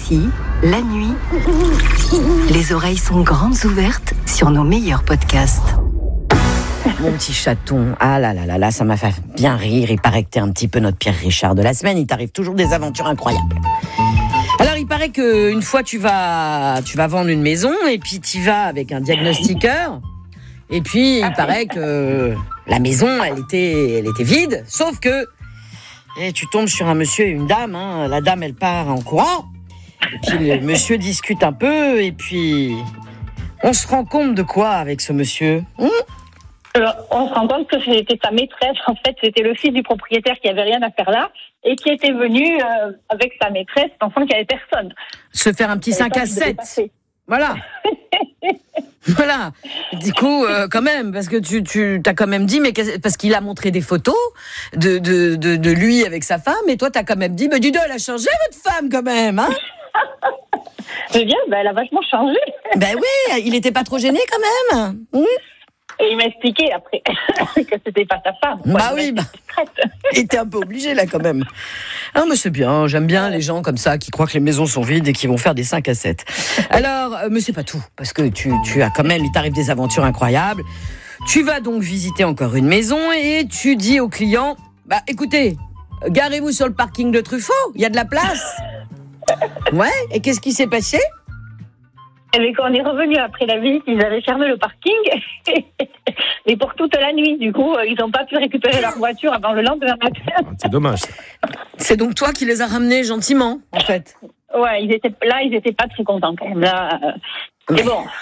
Ici, la nuit, les oreilles sont grandes ouvertes sur nos meilleurs podcasts. Mon petit chaton, ah là là là là, ça m'a fait bien rire. Il paraît que t'es un petit peu notre Pierre Richard de la semaine. Il t'arrive toujours des aventures incroyables. Alors, il paraît qu'une fois, tu vas vendre une maison et puis tu vas avec un diagnostiqueur. Et puis, il paraît que la maison, elle était vide. Sauf que tu tombes sur un monsieur et une dame. Hein. La dame, elle part en courant. Et puis, le monsieur discute un peu. Et puis, on se rend compte de quoi avec ce monsieur On se rend compte que c'était sa maîtresse. En fait, c'était le fils du propriétaire qui avait rien à faire là et qui était venu avec sa maîtresse, pensant qu'il n'y avait personne. Se faire un petit 5 à 7. Voilà. Voilà. Du coup, quand même, parce que tu t'as quand même dit, mais parce qu'il a montré des photos de lui avec sa femme, et toi, t'as quand même dit, dis donc, elle a changé votre femme quand même, hein? Je veux dire, elle a vachement changé. Ben oui, il était pas trop gêné quand même. Et il m'a expliqué après que c'était pas sa femme. Bah oui, il était un peu obligé là quand même. Ah mais c'est bien, j'aime bien les gens comme ça qui croient que les maisons sont vides et qui vont faire des 5 à 7. Alors, mais c'est pas tout, parce que tu as quand même, il t'arrive des aventures incroyables. Tu vas donc visiter encore une maison et tu dis au client, écoutez, garez-vous sur le parking de Truffaut, il y a de la place. Ouais, et qu'est-ce qui s'est passé ? Et quand on est revenu après la visite, ils avaient fermé le parking, mais pour toute la nuit. Du coup, ils n'ont pas pu récupérer leur voiture avant le lendemain matin. C'est dommage. C'est donc toi qui les as ramenés gentiment, en fait. Ouais, ils étaient pas très contents quand même. Là, mais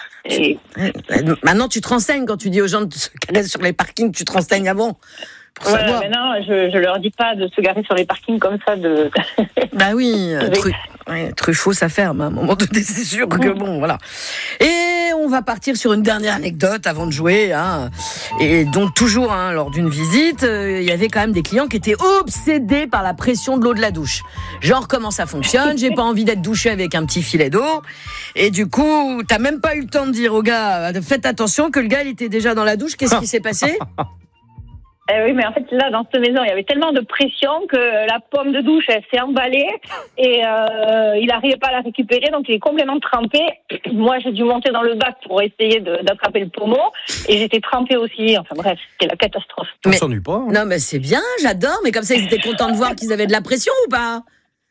bon. Maintenant, tu te renseignes quand tu dis aux gens de se garer sur les parkings, tu te renseignes avant. Maintenant, je leur dis pas de se garer sur les parkings comme ça. Bah oui, Truffaut, ça ferme. À un moment donné, c'est sûr que bon, voilà. Et on va partir sur une dernière anecdote avant de jouer. Hein. Et donc, toujours, lors d'une visite, il y avait quand même des clients qui étaient obsédés par la pression de l'eau de la douche. Genre, comment ça fonctionne ? J'ai pas envie d'être douché avec un petit filet d'eau. Et du coup, t'as même pas eu le temps de dire au gars, faites attention que le gars, il était déjà dans la douche. Qu'est-ce qui s'est passé ? Oui, mais en fait, là, dans cette maison, il y avait tellement de pression que la pomme de douche, elle s'est emballée et il n'arrivait pas à la récupérer, donc il est complètement trempé. Moi, j'ai dû monter dans le bac pour essayer d'attraper le pommeau et j'étais trempée aussi. Enfin bref, c'était la catastrophe. On s'ennuie pas. Hein. Non, mais c'est bien, j'adore. Mais comme ça, ils étaient contents de voir qu'ils avaient de la pression ou pas ? Hein ?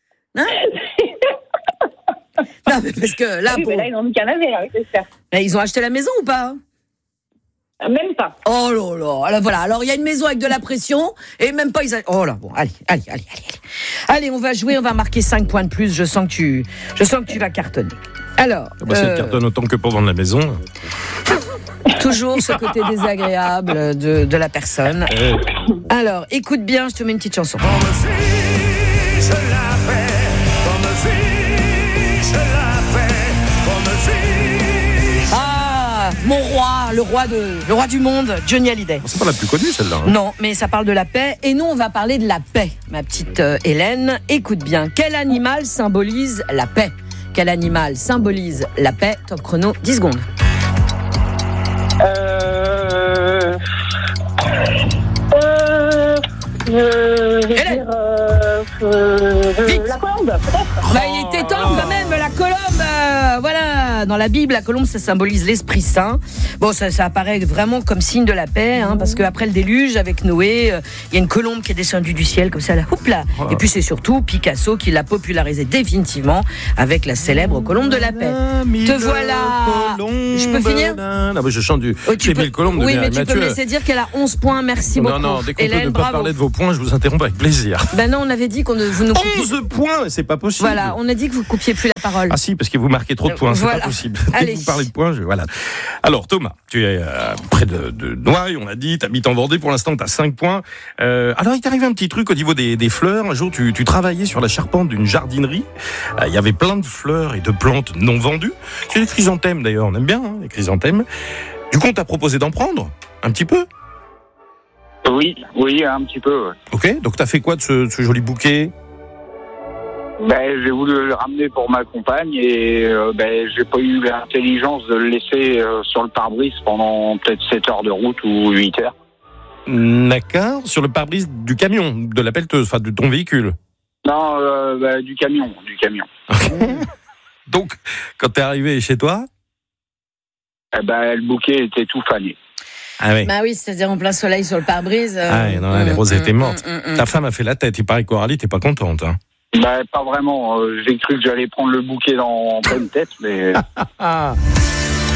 Non, mais parce que là... Oui, mais là, ils ont mis qu'un avait, c'est ça. Ils ont acheté la maison ou pas ? Même pas. Oh là là, alors voilà, alors il y a une maison avec de la pression et même pas oh là, bon, allez. Allez, on va jouer, on va marquer 5 points de plus, je sens que tu vas cartonner. Alors, si elle cartonne autant que pour vendre la maison. Toujours ce côté désagréable de la personne. Alors, écoute bien, je te mets une petite chanson. Mon roi, le roi du monde, Johnny Hallyday. C'est pas la plus connue celle-là. Hein. Non, mais ça parle de la paix. Et nous, on va parler de la paix, ma petite Hélène. Écoute bien, quel animal symbolise la paix ? Quel animal symbolise la paix ? Top chrono, 10 secondes. Hélène. La colombe, peut-être. Il était temps quand même, la colombe. Voilà, dans la Bible, la colombe, ça symbolise l'Esprit Saint. Bon, ça apparaît vraiment comme signe de la paix, parce qu'après le déluge, avec Noé, il y a une colombe qui est descendue du ciel, comme ça, là, hop là. Et puis c'est surtout Picasso qui l'a popularisé définitivement avec la célèbre colombe de la paix. Te voilà. Je peux finir ? Non, mais je chante du Belle Colombe de Oui, mais tu Mathieu. peux me laisser dire qu'elle a 11 points. Merci beaucoup. Non, dès qu'on Hélène, peut ne pas bravo. parler de vos points, je vous interromps avec plaisir. Ben non, on avait dit qu'on vous nous coupiez. 11 points, c'est pas possible. Voilà, on a dit que vous coupiez plus la parole. Ah si, parce que vous marquez trop de points, c'est pas possible. Dès que vous parlez de points, voilà. Alors Thomas, tu es près de Noailles, on l'a dit, t'habites en Vendée, pour l'instant t'as 5 points. Alors il t'est arrivé un petit truc au niveau des fleurs. Un jour tu travaillais sur la charpente d'une jardinerie. Il y avait plein de fleurs et de plantes non vendues. C'est des chrysanthèmes d'ailleurs, on aime bien les chrysanthèmes. Du coup on t'a proposé d'en prendre un petit peu. Oui, un petit peu. Ouais. Ok, donc t'as fait quoi de ce joli bouquet ? J'ai voulu le ramener pour ma compagne et j'ai pas eu l'intelligence de le laisser sur le pare-brise pendant peut-être 7 heures de route ou 8 heures. D'accord, sur le pare-brise du camion, de la pelleteuse, enfin de ton véhicule. Non, du camion. Donc, quand t'es arrivé chez toi, le bouquet était tout fané. Ah oui. Bah oui, c'est-à-dire en plein soleil sur le pare-brise. Les roses étaient mortes. Ta femme a fait la tête. Il paraît qu'Aurélie, t'es pas contente. Hein. Pas vraiment. J'ai cru que j'allais prendre le bouquet en pleine tête, mais.